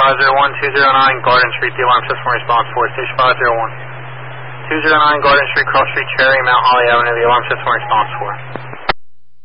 501, 209 Garden Street, the alarm system response for Station 501. 209 Garden Street, Cross Street, Cherry, Mount Holly Avenue, the alarm system response for.